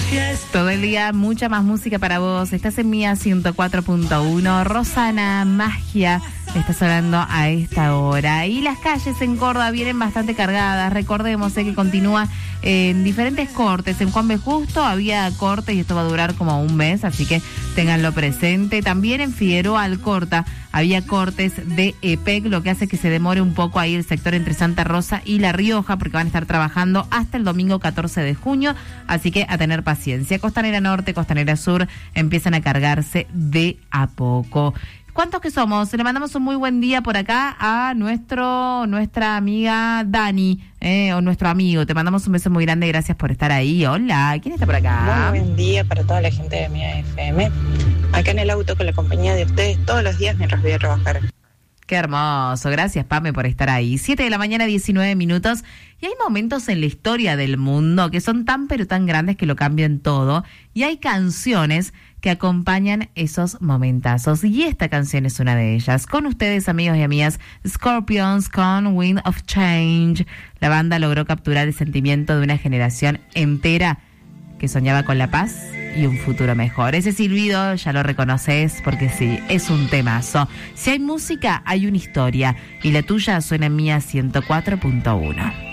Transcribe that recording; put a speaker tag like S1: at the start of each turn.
S1: Todo el día, mucha más música para vos. Estás en Mía 104.1. Rosana, Magia, está sonando a esta hora. Y las calles en Córdoba vienen bastante cargadas. Recordemos que continúa en diferentes cortes. En Juan B. Justo había cortes y esto va a durar como un mes, así que ténganlo presente. También en Figueroa Alcorta había cortes de EPEC, lo que hace que se demore un poco ahí el sector entre Santa Rosa y La Rioja, porque van a estar trabajando hasta el domingo 14 de junio, así que a tener paciencia. Costanera Norte, Costanera Sur empiezan a cargarse de a poco. ¿Cuántos que somos? Le mandamos un muy buen día por acá a nuestra amiga Dani, o nuestro amigo. Te mandamos un beso muy grande, gracias por estar ahí. Hola, ¿quién está por acá?
S2: Muy buen día para toda la gente de Mía FM. Acá en el auto con la compañía de ustedes todos los días mientras voy a trabajar.
S1: Qué hermoso, gracias Pame por estar ahí. 7 de la mañana, 19 minutos. Y hay momentos en la historia del mundo que son tan pero tan grandes que lo cambian todo. Y hay canciones que acompañan esos momentazos. Y esta canción es una de ellas. Con ustedes, amigos y amigas, Scorpions con Wind of Change. La banda logró capturar el sentimiento de una generación entera que soñaba con la paz y un futuro mejor. Ese silbido ya lo reconoces porque sí, es un temazo. Si hay música, hay una historia. Y la tuya suena en Mía 104.1.